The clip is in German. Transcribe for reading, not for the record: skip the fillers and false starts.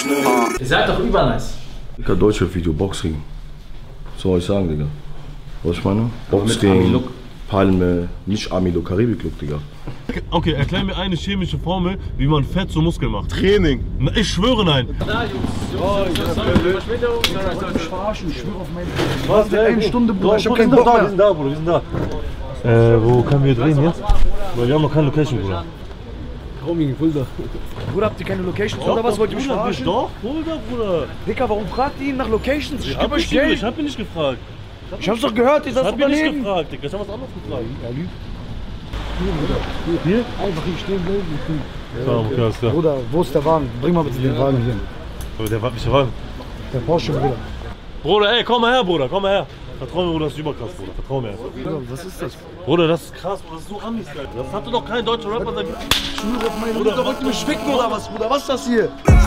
Ihr seid doch übernice. Digga, Deutschrap-Video, Boxring. Was soll ich sagen, Digga? Was ich meine? Boxring, Palme, nicht Army-Look, Karibik-Look, Digga. Okay, erklär mir eine chemische Formel, wie man Fett zu Muskeln macht. Training. Na, ich schwöre nein. Da, Jungs. Ich verarschen, ich schwöre auf meine. Was? Eine Stunde, Bruder. Ich hab keinen Wir Bock mehr. sind da, Bruder, wir sind da. Wo können wir drehen jetzt? Weil wir haben noch keine Location, Bruder. Homie, Fulda. Bruder, habt ihr keine Locations oder was? Wollt ihr mich verarschen? Doch, Fulda, Bruder. Dicker, warum fragt ihr ihn nach Locations? Ich geb euch Ich Geld. hab ihn nicht gefragt. Ich hab's doch gehört, ihr seid Ich hab ihn nicht Unternehmen. gefragt, Digga. Ich hab was anderes gefragt. Er lügt. Hier, Bruder. Hier? Einfach hier stehen bleiben. Ja, okay, alles klar. Bruder, wo ist der Wagen? Bring mal bitte den Wagen hier. Aber der wartet mich Wagen. Der Porsche, Bruder. Bruder, ey, komm mal her, Bruder, komm mal her. Vertrau mir, Bruder, das ist überkrass, Bruder. Vertrau mir. Bruder, was ist das? Bruder, das ist krass, Bruder, das ist so Amis, Alter. Das hatte doch kein deutscher Rapper seit. Ich schwöre auf meine Bruder, wollt ihr mich ficken oder was, Bruder? Was ist das hier?